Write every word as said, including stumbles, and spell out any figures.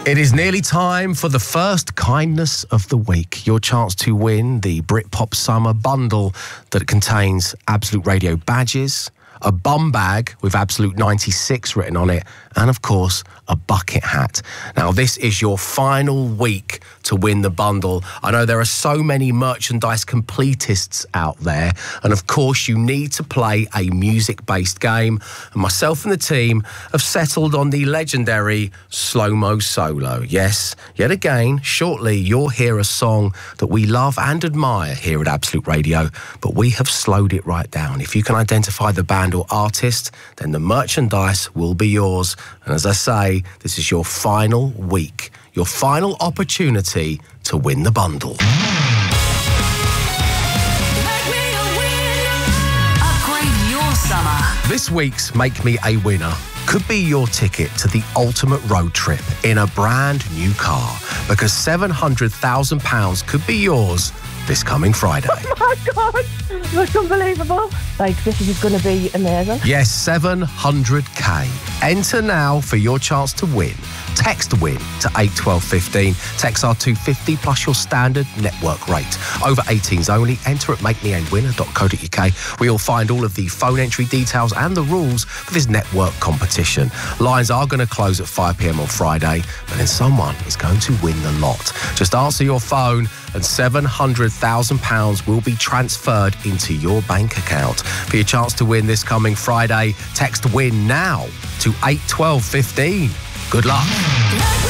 It is nearly time for the first kindness of the week. Your chance to win the Britpop Summer bundle that contains Absolute Radio badges, a bum bag with Absolute ninety-six written on it, and of course, a bucket hat. Now, this is your final week to win the bundle. I know there are so many merchandise completists out there, and of course, you need to play a music-based game. And myself and the team have settled on the legendary Slow-Mo Solo. Yes, yet again, shortly, you'll hear a song that we love and admire here at Absolute Radio, but we have slowed it right down. If you can identify the band or artist, then the merchandise will be yours. And as I say, this is your final week, your final opportunity to win the bundle. Make me a winner. Upgrade your summer. This week's Make Me a Winner could be your ticket to the ultimate road trip in a brand new car, because seven hundred thousand pounds could be yours this coming Friday. Oh my God, that's unbelievable. Like, this is going to be amazing. Yes, seven hundred k. Enter now for your chance to win. Text WIN to eight twelve fifteen. Text R two fifty plus your standard network rate. Over eighteens only. Enter at make me a winner dot co dot uk, where you'll find all of the phone entry details and the rules for this network competition. Lines are going to close at five p m on Friday, but then someone is going to win the lot. Just answer your phone and seven hundred thousand pounds will be transferred into your bank account. For your chance to win this coming Friday, text WIN now to eight twelve fifteen. Good luck.